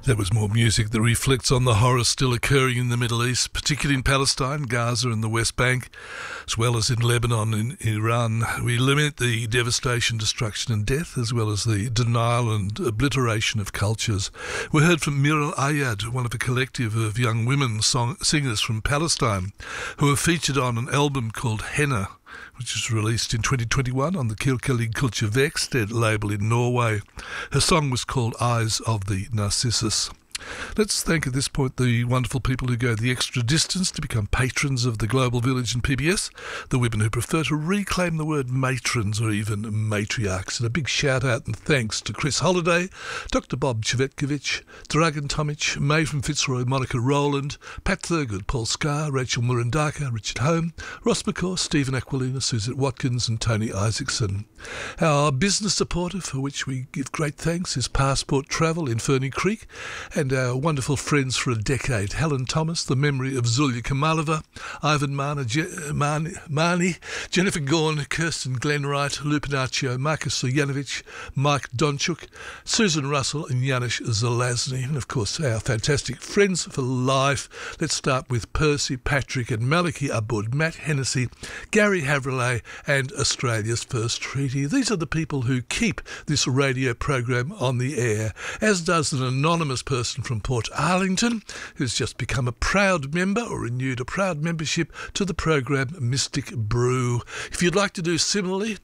That was more music that reflects on the horror still occurring in the Middle East, particularly in Palestine, Gaza and the West Bank, as well as in Lebanon and Iran. We lament the devastation, destruction and death, as well as the denial and obliteration of cultures. We heard from Miral Ayad, one of a collective of young women singers from Palestine, who are featured on an album called Henna, which was released in 2021 on the Kirkelig Kulturverksted label in Norway. Her song was called Eyes of the Narcissus. Let's thank at this point the wonderful people who go the extra distance to become patrons of the Global Village and PBS, the women who prefer to reclaim the word matrons or even matriarchs. And a big shout out and thanks to Chris Holliday, Dr. Bob Cvetkovic, Dragan Tomic, May from Fitzroy, Monica Rowland, Pat Thurgood, Paul Scarr, Rachel Murandaka, Richard Home, Ross McCaw, Stephen Aquilina, Suzette Watkins and Tony Isaacson. Our business supporter, for which we give great thanks, is Passport Travel in Ferny Creek, and our wonderful friends for a decade, Helen Thomas, the memory of Zulia Kamalova, Ivan Marnie, Jennifer Gorn, Kirsten Glenwright, Lupinaccio, Marcus Sojanovic, Mike Donchuk, Susan Russell and Janusz Zelazny, and of course our fantastic friends for life. Let's start with Percy, Patrick and Maliki Abud, Matt Hennessy, Gary Havrelay and Australia's First Treaty. These are the people who keep this radio program on the air, as does an anonymous person from Port Arlington who's just become a proud member or renewed a proud membership to the program Mystic Brew. If you'd like to do similarly,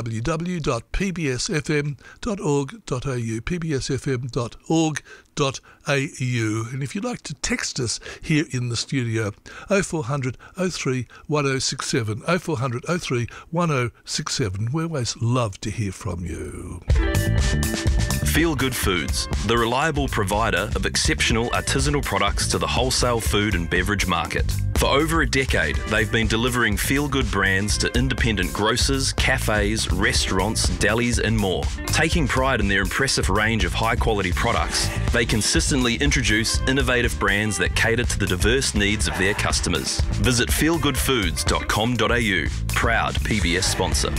www.pbsfm.org.au, pbsfm.org.au. And if you'd like to text us here in the studio, 0400 03 1067, 0400 03 1067. We always love to hear from you. Feel Good Foods, the reliable provider of exceptional artisanal products to the wholesale food and beverage market. For over a decade, they've been delivering feel-good brands to independent grocers, cafes, restaurants, delis and more. Taking pride in their impressive range of high-quality products, they consistently introduce innovative brands that cater to the diverse needs of their customers. Visit feelgoodfoods.com.au, proud PBS sponsor.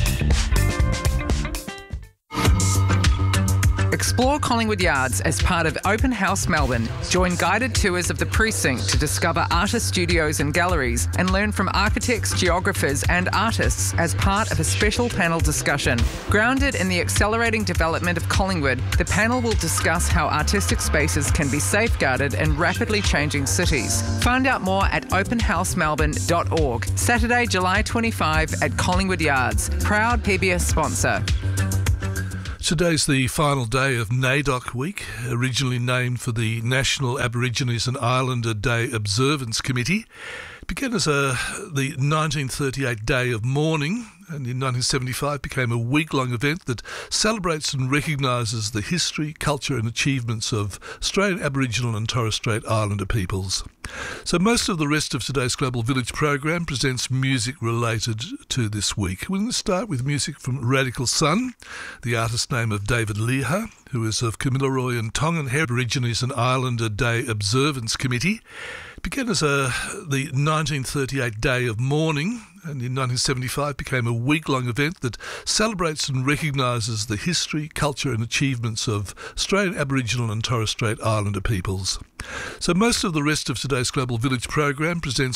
Explore Collingwood Yards as part of Open House Melbourne. Join guided tours of the precinct to discover artist studios and galleries and learn from architects, geographers and artists as part of a special panel discussion. Grounded in the accelerating development of Collingwood, the panel will discuss how artistic spaces can be safeguarded in rapidly changing cities. Find out more at openhousemelbourne.org. Saturday, July 25 at Collingwood Yards. Proud PBS sponsor. Today's the final day of NAIDOC Week, originally named for the National Aborigines and Islander Day Observance Committee. It began as the 1938 Day of Mourning, and in 1975 became a week-long event that celebrates and recognises the history, culture and achievements of Australian Aboriginal and Torres Strait Islander peoples. So most of the rest of today's Global Village program presents music related to this week. We're going to start with music from Radical Sun, the artist name of David Leha, who is of Kamilaroi and Tongan Aborigines and Islander Day Observance Committee. It began as the 1938 Day of Mourning, and in 1975 became a week-long event that celebrates and recognises the history, culture and achievements of Australian Aboriginal and Torres Strait Islander peoples. So most of the rest of today's Global Village program presents